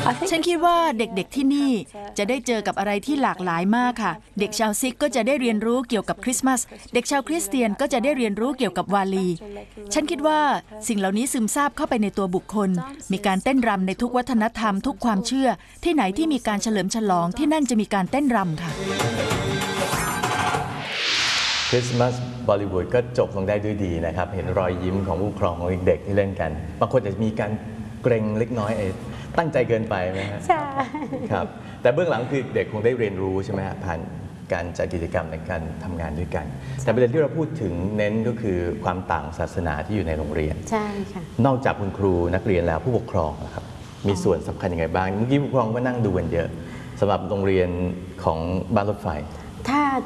ฉันคิดว่าเด็กๆที่นี่จะได้เจอกับอะไรที่หลากหลายมากค่ะเด็กชาวซิกก็จะได้เรียนรู้เกี่ยวกับคริสต์มาสเด็กชาวคริสเตียนก็จะได้เรียนรู้เกี่ยวกับวาลีฉันคิดว่าสิ่งเหล่านี้ซึมซาบเข้าไปในตัวบุคคลมีการเต้นรำในทุกวัฒนธรรมทุกความเชื่อที่ไหนที่มีการเฉลิมฉลองที่นั่นจะมีการเต้นรำค่ะคริสต์มาสบอลลิวูดก็จบลงได้ด้วยดีนะครับเห็นรอยยิ้มของผู้ปกครองของเด็กๆที่เล่นกันบางคนอาจจะมีการเกรงเล็กน้อยตั้งใจเกินไปไหมครับใช่ครับแต่เบื้องหลังคือเด็กคงได้เรียนรู้ใช่ไหมครับผ่านการจัดกิจกรรมในการทำงานด้วยกันแต่ประเด็นที่เราพูดถึงเน้นก็คือความต่างศาสนาที่อยู่ในโรงเรียนใช่ค่ะนอกจากคุณครูนักเรียนแล้วผู้ปกครองนะครับมีส่วนสำคัญยังไงบ้างเมื่อกี้ผู้ปกครองก็นั่งดูกันเยอะสำหรับโรงเรียนของบ้านรถไฟ